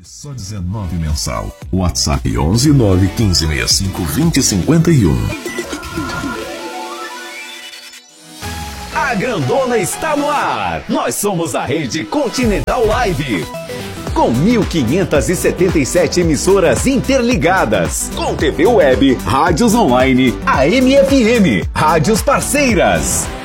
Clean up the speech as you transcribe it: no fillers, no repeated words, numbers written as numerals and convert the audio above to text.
Só 19 mensal. WhatsApp 11 9 15 65 20 51. A Grandona está no ar. Nós somos a rede Continental Live. Com 1.577 emissoras interligadas. Com TV web, rádios online, AM/FM, rádios parceiras.